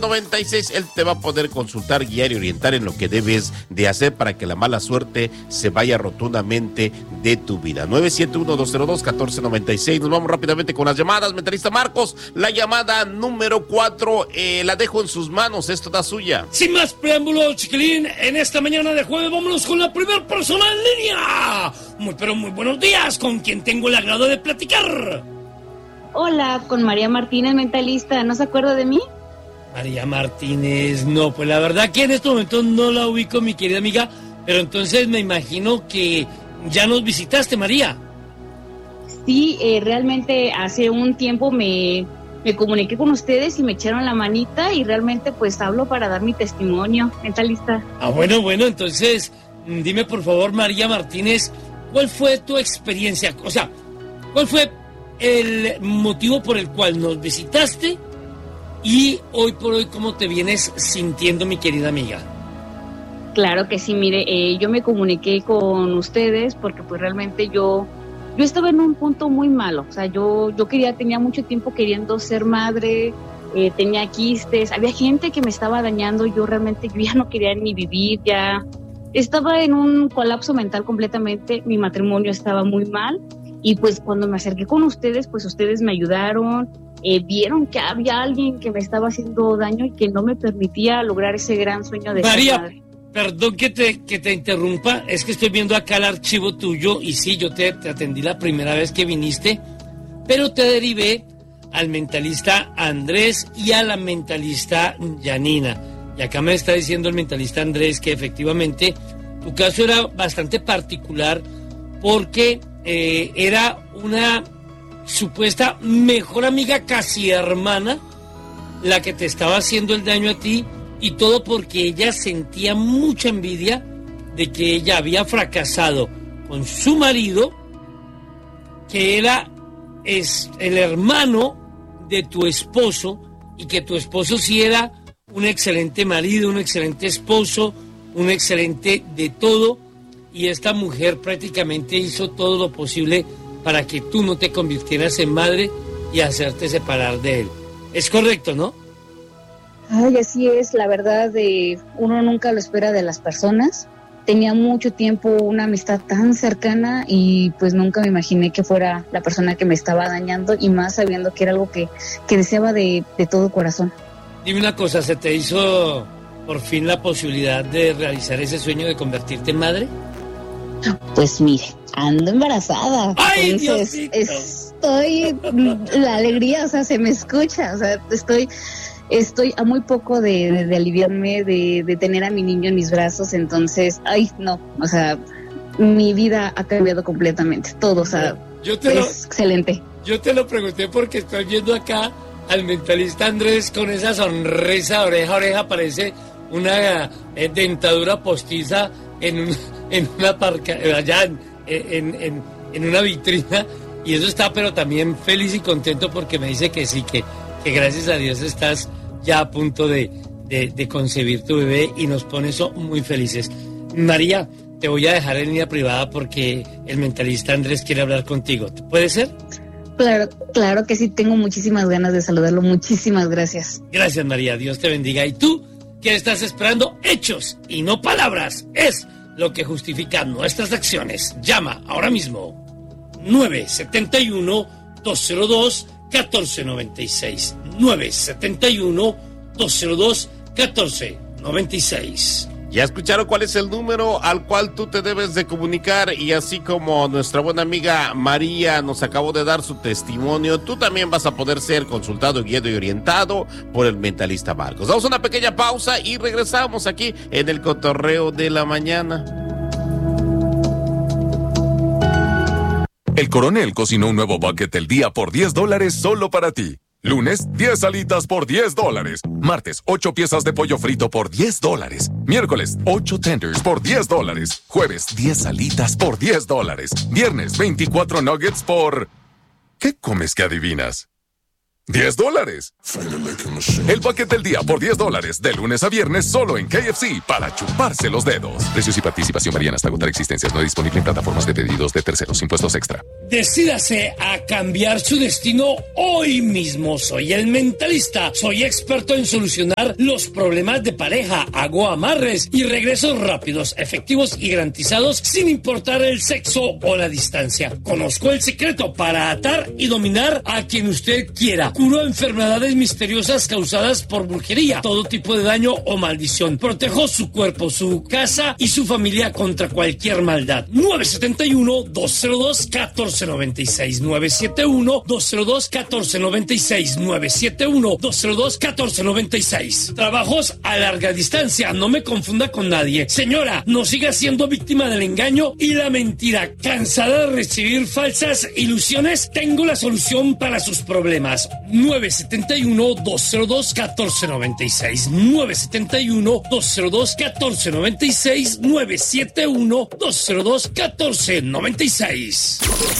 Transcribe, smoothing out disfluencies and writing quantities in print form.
96, él te va a poder consultar, guiar y orientar en lo que debes de hacer para que la mala suerte se vaya rotundamente de tu vida. 971-202-1496. Nos vamos rápidamente con las llamadas. Mentalista Marcos, la llamada número 4, la dejo en sus manos, es toda suya. Sin más preámbulos, chiquilín, en esta mañana de jueves vámonos con la primera persona en línea. Muy buenos días, con quien tengo el agrado de platicar. Hola, con María Martínez, mentalista, ¿no se acuerda de mí? María Martínez, no, pues la verdad que en este momento no la ubico, mi querida amiga, pero entonces me imagino que ya nos visitaste, María. Sí, realmente hace un tiempo me comuniqué con ustedes y me echaron la manita y realmente pues hablo para dar mi testimonio, mentalista. Bueno, entonces dime por favor, María Martínez, ¿cuál fue tu experiencia? O sea, ¿cuál fue el motivo por el cual nos visitaste? Y hoy por hoy, ¿cómo te vienes sintiendo, mi querida amiga? Claro que sí, mire, yo me comuniqué con ustedes porque pues realmente yo estaba en un punto muy malo. O sea, yo tenía mucho tiempo queriendo ser madre, tenía quistes, había gente que me estaba dañando, yo ya no quería ni vivir, ya estaba en un colapso mental completamente, mi matrimonio estaba muy mal y pues cuando me acerqué con ustedes, pues ustedes me ayudaron. Vieron que había alguien que me estaba haciendo daño y que no me permitía lograr ese gran sueño de María, ser madre. Perdón que te interrumpa, es que estoy viendo acá el archivo tuyo y sí, yo te atendí la primera vez que viniste, pero te derivé al mentalista Andrés y a la mentalista Janina. Y acá me está diciendo el mentalista Andrés que efectivamente tu caso era bastante particular porque era una supuesta mejor amiga, casi hermana, la que te estaba haciendo el daño a ti, y todo porque ella sentía mucha envidia de que ella había fracasado con su marido, que es el hermano de tu esposo, y que tu esposo sí era un excelente marido, un excelente esposo, un excelente de todo, y esta mujer prácticamente hizo todo lo posible para que tú no te convirtieras en madre y hacerte separar de él. ¿Es correcto, no? Ay, así es, la verdad, uno nunca lo espera de las personas. Tenía mucho tiempo una amistad tan cercana y pues nunca me imaginé que fuera la persona que me estaba dañando, y más sabiendo que era algo que deseaba de todo corazón. Dime una cosa, ¿se te hizo por fin la posibilidad de realizar ese sueño de convertirte en madre? Pues mire, ando embarazada. ¡Ay, entonces, Diosito! La alegría, o sea, se me escucha, o sea, estoy a muy poco de aliviarme, de tener a mi niño en mis brazos, entonces, ay, no, o sea, mi vida ha cambiado completamente, todo, o sea, es excelente. Yo te lo pregunté porque estoy viendo acá al mentalista Andrés con esa sonrisa oreja a oreja, parece una dentadura postiza en una parca, allá en una vitrina, y eso está, pero también feliz y contento porque me dice que sí, que gracias a Dios estás ya a punto de concebir tu bebé, y nos pone eso muy felices. María, te voy a dejar en línea privada porque el mentalista Andrés quiere hablar contigo. ¿Puede ser? Claro que sí, tengo muchísimas ganas de saludarlo, muchísimas gracias. Gracias, María, Dios te bendiga. ¿Y tú qué estás esperando? Hechos y no palabras, es lo que justifica nuestras acciones. Llama ahora mismo 971-202-1496. 971-202-1496. Ya escucharon cuál es el número al cual tú te debes de comunicar, y así como nuestra buena amiga María nos acabó de dar su testimonio, tú también vas a poder ser consultado, guiado y orientado por el mentalista Marcos. Damos una pequeña pausa y regresamos aquí en el Cotorreo de la Mañana. El Coronel cocinó un nuevo bucket del día por $10 solo para ti. Lunes, 10 alitas por $10. Martes, 8 piezas de pollo frito por $10. Miércoles, 8 tenders por $10. Jueves, 10 alitas por $10. Viernes, 24 nuggets por... ¿Qué comes que adivinas? $10. El paquete del día por $10, de lunes a viernes solo en KFC para chuparse los dedos. Precios y participación varían hasta agotar existencias. No disponible en plataformas de pedidos de terceros. Impuestos extra. Decídase a cambiar su destino hoy mismo. Soy el Mentalista. Soy experto en solucionar los problemas de pareja. Hago amarres y regresos rápidos, efectivos y garantizados sin importar el sexo o la distancia. Conozco el secreto para atar y dominar a quien usted quiera. Curo enfermedades misteriosas causadas por brujería, todo tipo de daño o maldición. Protejo su cuerpo, su casa y su familia contra cualquier maldad. 971-202-1496. 971-202-1496. 971-202-1496. Trabajos a larga distancia. No me confunda con nadie. Señora, no siga siendo víctima del engaño y la mentira. ¿Cansada de recibir falsas ilusiones? Tengo la solución para sus problemas. 971-202-1496. 971-202-1496. 971-202-1496.